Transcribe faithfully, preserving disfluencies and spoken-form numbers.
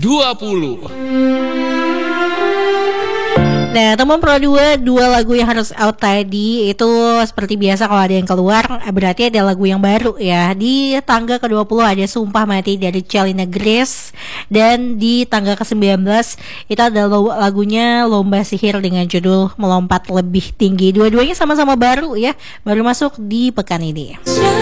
dua puluh. Nah, teman Pro dua, dua lagu yang harus out tadi itu seperti biasa kalau ada yang keluar berarti ada lagu yang baru ya. Di tangga ke dua puluh ada Sumpah Mati dari Celina Grace, dan di tangga ke sembilan belas itu ada lagunya Lomba Sihir dengan judul Melompat Lebih Tinggi. Dua-duanya sama-sama baru ya, baru masuk di pekan ini.